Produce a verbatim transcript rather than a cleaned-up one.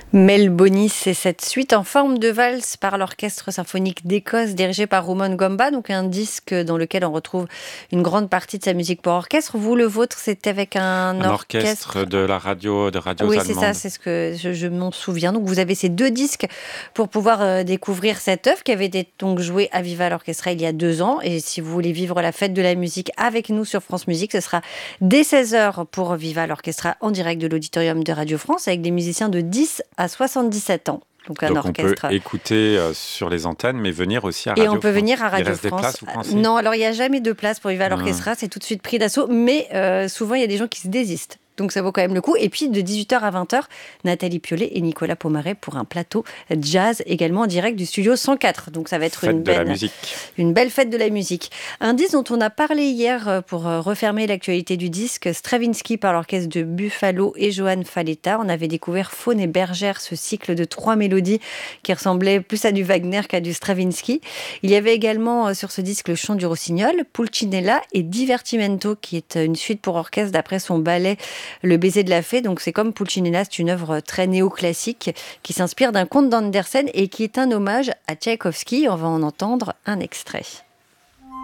Melbonis, c'est cette suite en forme de valse par l'Orchestre symphonique d'Écosse dirigé par Rumon Gamba, donc un disque dans lequel on retrouve une grande partie de sa musique pour orchestre. Vous, le vôtre, c'était avec un, Un orchestre. orchestre de la radio, de radios Oui, allemandes. c'est ça, c'est ce que je, je m'en souviens. Donc, vous avez ces deux disques pour pouvoir euh, découvrir cette œuvre qui avait été donc jouée à Viva l'Orchestra il y a deux ans. Et si vous voulez vivre la fête de la musique avec nous sur France Musique, ce sera dès seize heures pour Viva l'Orchestra en direct de l'auditorium de Radio France avec des musiciens de dix à soixante-dix-sept ans. Donc, un Donc orchestre. on peut écouter euh, sur les antennes, mais venir aussi à Radio Et France. on peut venir à Il Radio reste des France. places, vous pensez ? Non, alors il n'y a jamais de place pour Viva Hum. l'Orchestra, c'est tout de suite pris d'assaut, mais euh, souvent il y a des gens qui se désistent. Donc ça vaut quand même le coup. Et puis de dix-huit heures à vingt heures, Nathalie Piolet et Nicolas Pomaret pour un plateau jazz également en direct du studio cent quatre. Donc ça va être Fête une de la belle, musique. une belle fête de la musique. Un disque dont on a parlé hier pour refermer l'actualité du disque, Stravinsky par l'orchestre de Buffalo et Johan Falletta. On avait découvert Faune et Bergère, ce cycle de trois mélodies qui ressemblait plus à du Wagner qu'à du Stravinsky. Il y avait également sur ce disque le chant du Rossignol, Pulcinella et Divertimento, qui est une suite pour orchestre d'après son ballet Le baiser de la fée. Donc c'est comme Pulcinella, c'est une œuvre très néoclassique qui s'inspire d'un conte d'Andersen et qui est un hommage à Tchaïkovski. On va en entendre un extrait.